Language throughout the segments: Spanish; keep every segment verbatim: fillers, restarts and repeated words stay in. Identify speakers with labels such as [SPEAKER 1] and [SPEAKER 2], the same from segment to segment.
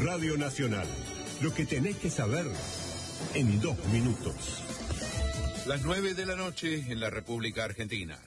[SPEAKER 1] Radio Nacional. Lo que tenés que saber en dos minutos.
[SPEAKER 2] Las nueve de la noche en la República Argentina.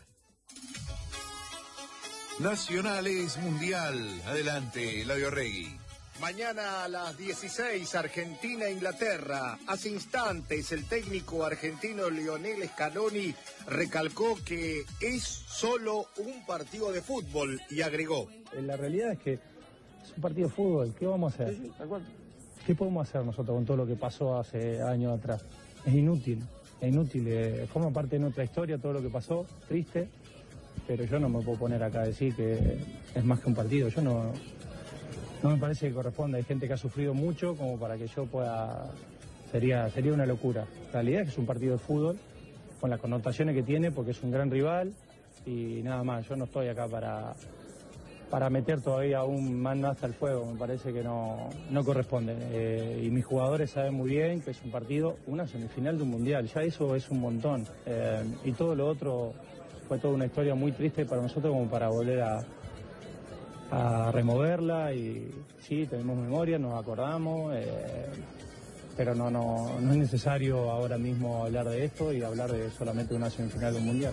[SPEAKER 2] Nacional es mundial. Adelante, Eladio Regui.
[SPEAKER 3] Mañana a las dieciséis, Argentina-Inglaterra. Hace instantes el técnico argentino Lionel Scaloni recalcó que es solo un partido de fútbol y agregó:
[SPEAKER 4] la realidad es que es un partido de fútbol. ¿Qué vamos a hacer?
[SPEAKER 3] Sí, sí, tal cual.
[SPEAKER 4] ¿Qué podemos hacer nosotros con todo lo que pasó hace años atrás? Es inútil, es inútil. Eh, forma parte de nuestra historia todo lo que pasó, triste, pero yo no me puedo poner acá a decir que es más que un partido. Yo no... No me parece que corresponda, hay gente que ha sufrido mucho como para que yo pueda... Sería, sería una locura. La realidad es que es un partido de fútbol, con las connotaciones que tiene, porque es un gran rival, y nada más, yo no estoy acá para, para meter todavía un más hasta el fuego, me parece que no, no corresponde. Eh, y mis jugadores saben muy bien que es un partido, una semifinal de un mundial, ya eso es un montón. Eh, y todo lo otro fue toda una historia muy triste para nosotros como para volver a... a removerla, y sí, tenemos memoria, nos acordamos, eh, pero no, no, no es necesario ahora mismo hablar de esto y hablar de solamente una semifinal de un mundial.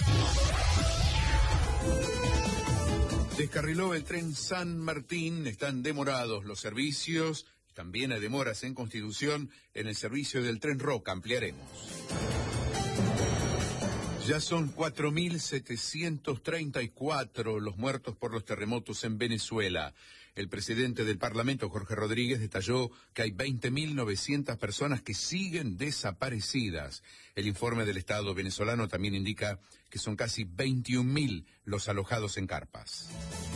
[SPEAKER 2] Descarriló el tren San Martín, están demorados los servicios, también hay demoras en Constitución en el servicio del tren Roca, ampliaremos. Ya son cuatro mil setecientos treinta y cuatro los muertos por los terremotos en Venezuela. El presidente del Parlamento, Jorge Rodríguez, detalló que hay veinte mil novecientas personas que siguen desaparecidas. El informe del Estado venezolano también indica que son casi veintiún mil los alojados en carpas.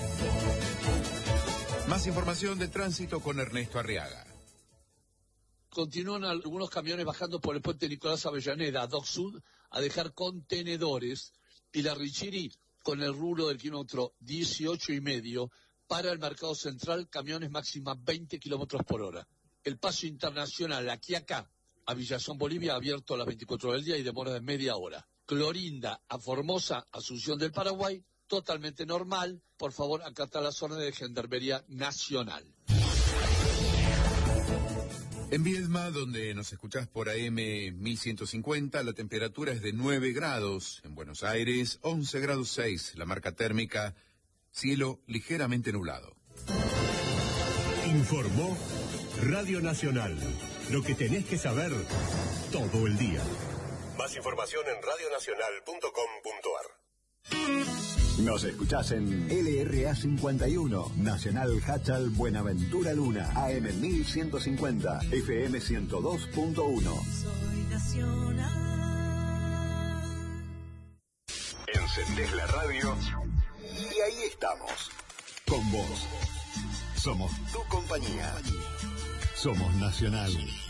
[SPEAKER 2] Más información de tránsito con Ernesto Arriaga.
[SPEAKER 5] Continúan algunos camiones bajando por el puente Nicolás Avellaneda, Dock Sud, a dejar contenedores, y la Richiri, con el rubro del kilómetro dieciocho y medio, para el mercado central, camiones máxima veinte kilómetros por hora. El paso internacional aquí acá, a Villazón, Bolivia, abierto a las veinticuatro horas del día y demora de media hora. Clorinda a Formosa, Asunción del Paraguay, totalmente normal. Por favor, acata la zona de Gendarmería Nacional.
[SPEAKER 2] En Viedma, donde nos escuchás por A M mil ciento cincuenta, la temperatura es de nueve grados. En Buenos Aires, once grados seis. La marca térmica, cielo ligeramente nublado.
[SPEAKER 1] Informó Radio Nacional. Lo que tenés que saber todo el día. Más información en radio nacional punto com punto a r.
[SPEAKER 6] Nos escuchás en L R A cincuenta y uno, Nacional Hachal Buenaventura Luna, A M mil ciento cincuenta, F M ciento dos punto uno.
[SPEAKER 7] Soy nacional.
[SPEAKER 6] Encendés la radio y ahí estamos. Con vos. Somos tu compañía. Somos Nacional.